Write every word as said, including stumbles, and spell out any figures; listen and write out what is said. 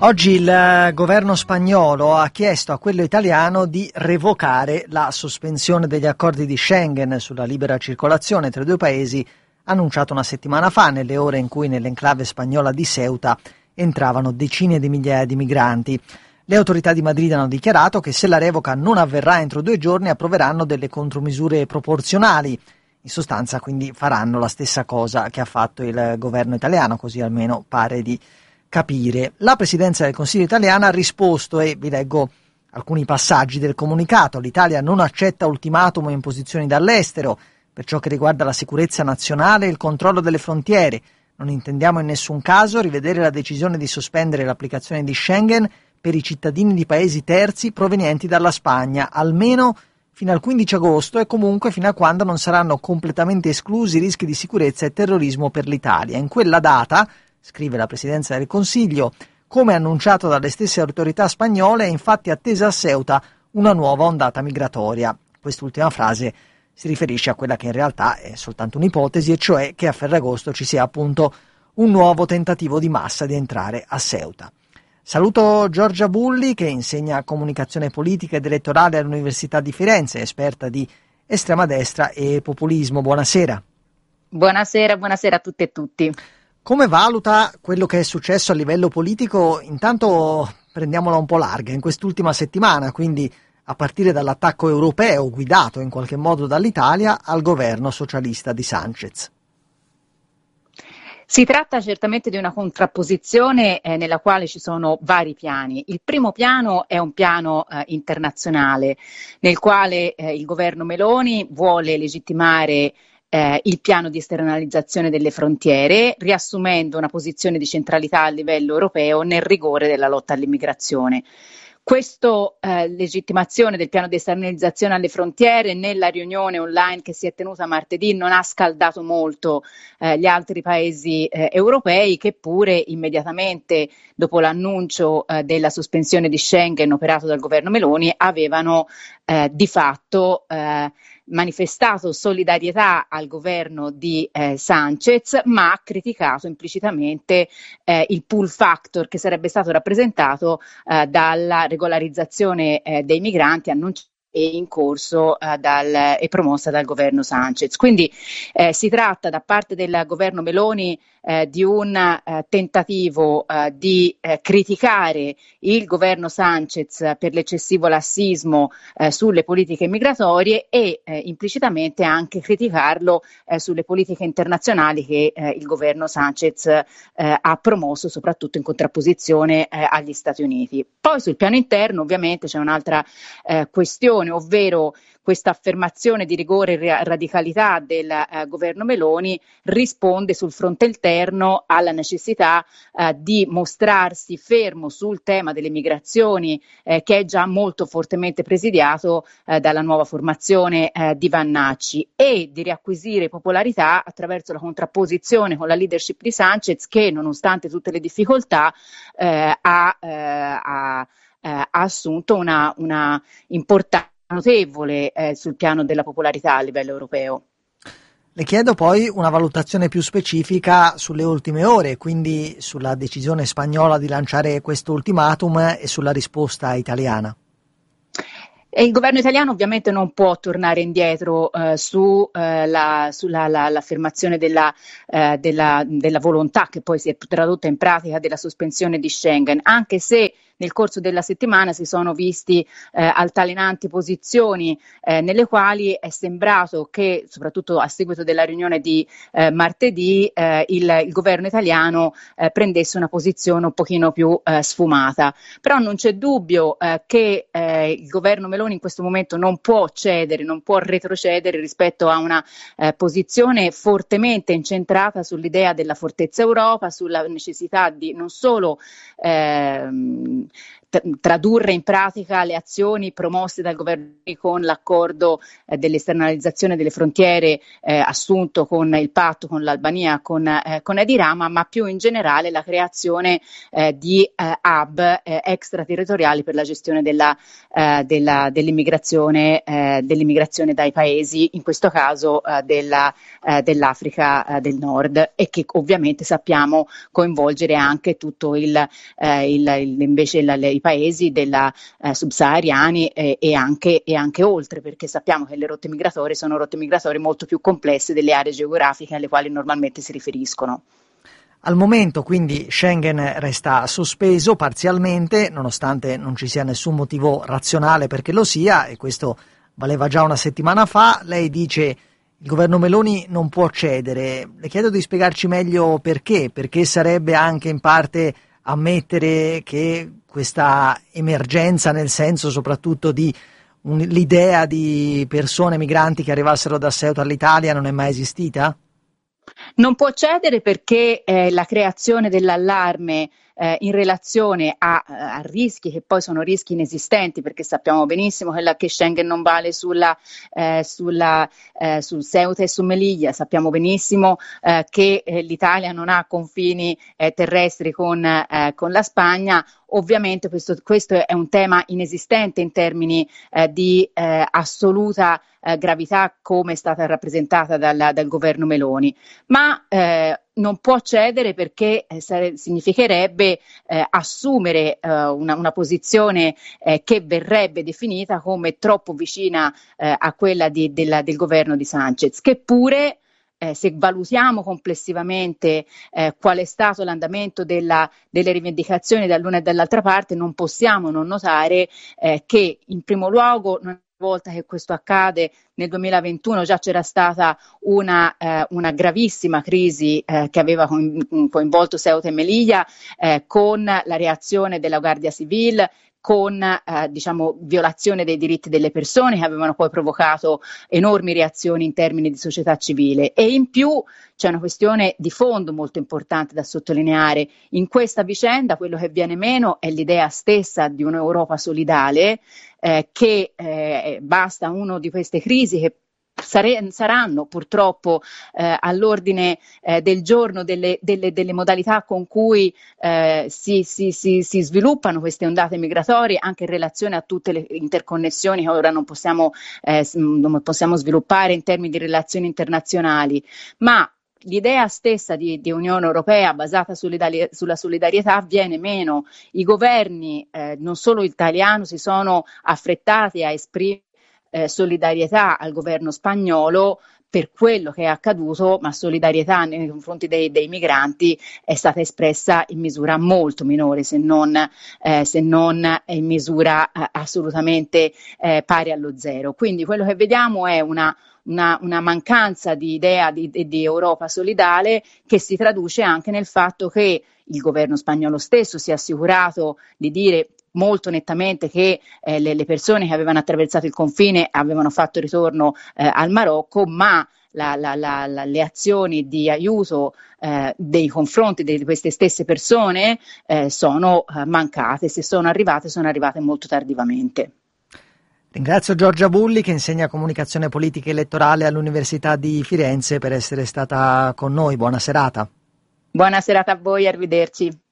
Oggi il governo spagnolo ha chiesto a quello italiano di revocare la sospensione degli accordi di Schengen sulla libera circolazione tra i due paesi, annunciato una settimana fa, nelle ore in cui nell'enclave spagnola di Ceuta entravano decine di migliaia di migranti. Le autorità di Madrid hanno dichiarato che se la revoca non avverrà entro due giorni approveranno delle contromisure proporzionali. In sostanza quindi faranno la stessa cosa che ha fatto il governo italiano, così almeno pare di capire. La Presidenza del Consiglio italiana ha risposto e vi leggo alcuni passaggi del comunicato. L'Italia non accetta ultimatum o imposizioni dall'estero per ciò che riguarda la sicurezza nazionale e il controllo delle frontiere. Non intendiamo in nessun caso rivedere la decisione di sospendere l'applicazione di Schengen per i cittadini di paesi terzi provenienti dalla Spagna, almeno fino al quindici agosto e comunque fino a quando non saranno completamente esclusi rischi di sicurezza e terrorismo per l'Italia. In quella data, scrive la Presidenza del Consiglio, come annunciato dalle stesse autorità spagnole, è infatti attesa a Ceuta una nuova ondata migratoria. Quest'ultima frase si riferisce a quella che in realtà è soltanto un'ipotesi, e cioè che a Ferragosto ci sia appunto un nuovo tentativo di massa di entrare a Ceuta. Saluto Giorgia Bulli, che insegna comunicazione politica ed elettorale all'Università di Firenze, esperta di estrema destra e populismo. Buonasera. Buonasera, buonasera a tutte e tutti. Come valuta quello che è successo a livello politico? Intanto prendiamola un po' larga in quest'ultima settimana, quindi a partire dall'attacco europeo guidato in qualche modo dall'Italia al governo socialista di Sánchez. Si tratta certamente di una contrapposizione eh, nella quale ci sono vari piani. Il primo piano è un piano eh, internazionale nel quale eh, il governo Meloni vuole legittimare Eh, il piano di esternalizzazione delle frontiere, riassumendo una posizione di centralità a livello europeo nel rigore della lotta all'immigrazione. Questa eh, legittimazione del piano di esternalizzazione alle frontiere nella riunione online che si è tenuta martedì non ha scaldato molto eh, gli altri paesi eh, europei, che pure immediatamente dopo l'annuncio eh, della sospensione di Schengen operato dal governo Meloni avevano eh, di fatto eh, manifestato solidarietà al governo di eh, Sánchez, ma ha criticato implicitamente eh, il pull factor che sarebbe stato rappresentato eh, dalla regolarizzazione eh, dei migranti annunciata e in corso eh, dal, e promossa dal governo Sánchez. Quindi eh, si tratta da parte del governo Meloni eh, di un eh, tentativo eh, di eh, criticare il governo Sánchez per l'eccessivo lassismo eh, sulle politiche migratorie e eh, implicitamente anche criticarlo eh, sulle politiche internazionali che eh, il governo Sánchez eh, ha promosso, soprattutto in contrapposizione eh, agli Stati Uniti. Poi sul piano interno ovviamente c'è un'altra eh, questione, ovvero questa affermazione di rigore e radicalità del eh, governo Meloni risponde sul fronte interno alla necessità eh, di mostrarsi fermo sul tema delle migrazioni, eh, che è già molto fortemente presidiato eh, dalla nuova formazione eh, di Vannacci, e di riacquisire popolarità attraverso la contrapposizione con la leadership di Sánchez, che nonostante tutte le difficoltà eh, ha, eh, ha, eh, ha assunto una, una importanza notevole eh, sul piano della popolarità a livello europeo. Le chiedo poi una valutazione più specifica sulle ultime ore, quindi sulla decisione spagnola di lanciare questo ultimatum e sulla risposta italiana. E il governo italiano ovviamente non può tornare indietro eh, su, eh, la, sulla la, l'affermazione della, eh, della, della volontà, che poi si è tradotta in pratica, della sospensione di Schengen, anche se nel corso della settimana si sono visti eh, altalenanti posizioni eh, nelle quali è sembrato che, soprattutto a seguito della riunione di eh, martedì, eh, il, il governo italiano eh, prendesse una posizione un pochino più eh, sfumata. Però non c'è dubbio eh, che eh, il governo Meloni in questo momento non può cedere, non può retrocedere rispetto a una eh, posizione fortemente incentrata sull'idea della fortezza Europa, sulla necessità di non solo ehm, tradurre in pratica le azioni promosse dal governo con l'accordo eh, dell'esternalizzazione delle frontiere eh, assunto con il patto con l'Albania, con, eh, con Edi Rama, ma più in generale la creazione eh, di eh, hub eh, extraterritoriali per la gestione della, eh, della, dell'immigrazione, eh, dell'immigrazione dai paesi, in questo caso uh, della, uh, dell'Africa uh, del Nord, e che ovviamente sappiamo coinvolgere anche tutto il, uh, il, il invece il, i paesi della uh, subsahariani e, e, anche, e anche oltre, perché sappiamo che le rotte migratorie sono rotte migratorie molto più complesse delle aree geografiche alle quali normalmente si riferiscono. Al momento quindi Schengen resta sospeso parzialmente, nonostante non ci sia nessun motivo razionale perché lo sia, e questo valeva già una settimana fa. Lei dice il governo Meloni non può cedere. Le chiedo di spiegarci meglio perché, perché sarebbe anche in parte ammettere che questa emergenza, nel senso soprattutto di un, l'idea di persone migranti che arrivassero da Ceuta all'Italia, non è mai esistita? Non può cedere perché eh, la creazione dell'allarme eh, in relazione a, a rischi che poi sono rischi inesistenti, perché sappiamo benissimo che, la, che Schengen non vale sulla, eh, sulla, eh, sul Ceuta e su Melilla, sappiamo benissimo eh, che eh, l'Italia non ha confini eh, terrestri con, eh, con la Spagna. Ovviamente questo, questo è un tema inesistente in termini eh, di eh, assoluta eh, gravità, come è stata rappresentata dal, dal governo Meloni, ma eh, non può cedere perché eh, sare- significherebbe eh, assumere eh, una, una posizione eh, che verrebbe definita come troppo vicina eh, a quella di, della, del governo di Sanchez, che pure Eh, se valutiamo complessivamente eh, qual è stato l'andamento della, delle rivendicazioni dall'una e dall'altra parte, non possiamo non notare eh, che in primo luogo, una volta che questo accade, nel duemilaventuno già c'era stata una, eh, una gravissima crisi eh, che aveva coinvolto Ceuta e Melilla, eh, con la reazione della Guardia Civil, con eh, diciamo violazione dei diritti delle persone, che avevano poi provocato enormi reazioni in termini di società civile. E in più c'è una questione di fondo molto importante da sottolineare. In questa vicenda quello che viene meno è l'idea stessa di un'Europa solidale, eh, che eh, basta uno di queste crisi che Sare- saranno purtroppo eh, all'ordine eh, del giorno delle, delle, delle modalità con cui eh, si, si, si, si sviluppano queste ondate migratorie, anche in relazione a tutte le interconnessioni che ora non possiamo, eh, non possiamo sviluppare in termini di relazioni internazionali, ma l'idea stessa di, di Unione Europea basata solidari- sulla solidarietà viene meno. I governi, eh, non solo italiano, si sono affrettati a esprimere Eh, solidarietà al governo spagnolo per quello che è accaduto, ma solidarietà nei confronti dei, dei migranti è stata espressa in misura molto minore, se non, eh, se non in misura eh, assolutamente eh, pari allo zero. Quindi quello che vediamo è una Una, una mancanza di idea di, di, di Europa solidale, che si traduce anche nel fatto che il governo spagnolo stesso si è assicurato di dire molto nettamente che eh, le, le persone che avevano attraversato il confine avevano fatto ritorno eh, al Marocco, ma la, la, la, la, le azioni di aiuto eh, nei confronti di queste stesse persone eh, sono eh, mancate. Se sono arrivate, sono arrivate molto tardivamente. Ringrazio Giorgia Bulli, che insegna comunicazione politica e elettorale all'Università di Firenze, per essere stata con noi. Buona serata. Buona serata a voi, arrivederci.